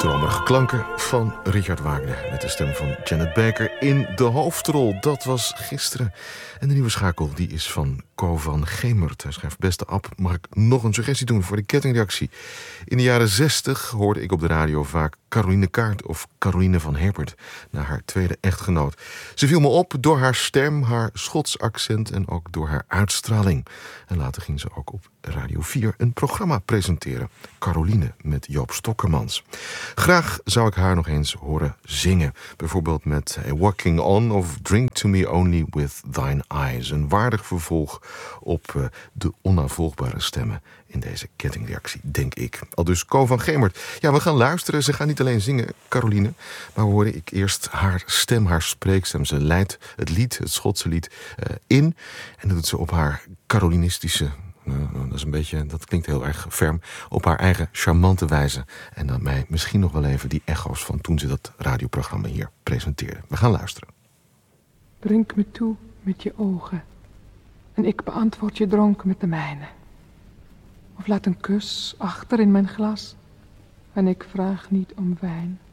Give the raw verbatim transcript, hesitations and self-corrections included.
Dromerige klanken van Richard Wagner met de stem van Janet Baker in de hoofdrol. Dat was gisteren. En de nieuwe schakel die is van Co van Gemert. Hij schrijft: beste Ab, mag ik nog een suggestie doen voor de kettingreactie? In de jaren zestig hoorde ik op de radio vaak Caroline Kaart of Caroline van Herbert, naar haar tweede echtgenoot. Ze viel me op door haar stem, haar Schots accent en ook door haar uitstraling. En later ging ze ook op Radio vier een programma presenteren. Caroline met Joop Stokkermans. Graag zou ik haar nog eens horen zingen. Bijvoorbeeld met A Walking On of Drink to Me Only With Thine Eyes. Een waardig vervolg op uh, de onnavolgbare stemmen in deze kettingreactie, denk ik. Aldus Co van Gemert. Ja, we gaan luisteren. Ze gaat niet alleen zingen, Caroline, maar hoorde ik eerst haar stem, haar spreekstem. Ze leidt het lied, het Schotse lied, uh, in. En dat doet ze op haar Carolinistische, uh, dat is een beetje, dat klinkt heel erg ferm, op haar eigen charmante wijze. En dan mij misschien nog wel even die echo's van toen ze dat radioprogramma hier presenteerde. We gaan luisteren. Drink me toe met je ogen en ik beantwoord je dronk met de mijne. Of laat een kus achter in mijn glas en ik vraag niet om wijn.